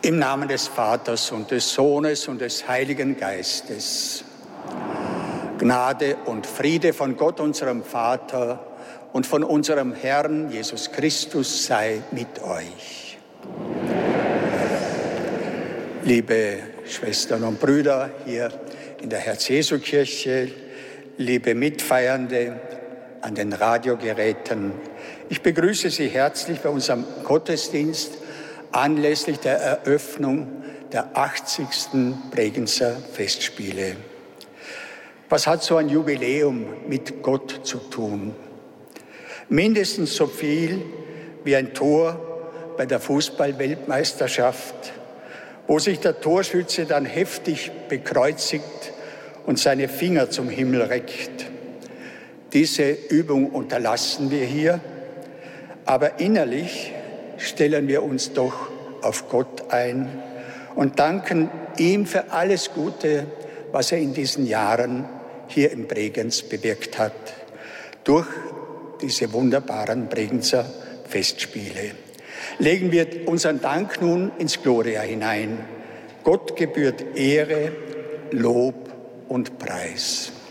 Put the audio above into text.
Im Namen des Vaters und des Sohnes und des Heiligen Geistes. Gnade und Friede von Gott, unserem Vater, und von unserem Herrn Jesus Christus sei mit euch. Liebe Schwestern und Brüder hier in der Herz-Jesu-Kirche, liebe Mitfeiernde an den Radiogeräten, ich begrüße Sie herzlich bei unserem Gottesdienst anlässlich der Eröffnung der 80. Bregenzer Festspiele. Was hat so ein Jubiläum mit Gott zu tun? Mindestens so viel wie ein Tor bei der Fußball-Weltmeisterschaft, wo sich der Torschütze dann heftig bekreuzigt und seine Finger zum Himmel reckt. Diese Übung unterlassen wir hier, aber innerlich stellen wir uns doch auf Gott ein und danken ihm für alles Gute, was er in diesen Jahren hier in Bregenz bewirkt hat, durch diese wunderbaren Bregenzer Festspiele. Legen wir unseren Dank nun ins Gloria hinein. Gott gebührt Ehre, Lob und Preis.